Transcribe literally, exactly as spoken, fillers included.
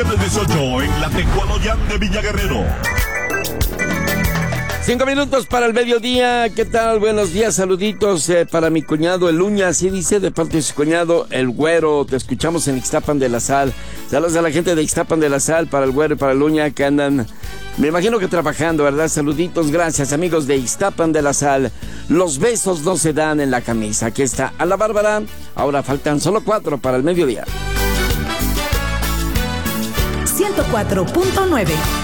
diecisiete dieciocho en la Tecualoyán de Villa Guerrero. Cinco minutos para el mediodía. ¿Qué tal? Buenos días, saluditos eh, para mi cuñado el Uña, así dice, de parte de su cuñado el Güero. Te escuchamos en Ixtapan de la Sal. Saludos a la gente de Ixtapan de la Sal, para el Güero y para el Uña, que andan, me imagino que trabajando, ¿verdad? Saluditos, gracias, amigos de Ixtapan de la Sal. Los besos no se dan en la camisa. Aquí está a la Bárbara. Ahora faltan solo cuatro para el mediodía. ciento cuatro punto nueve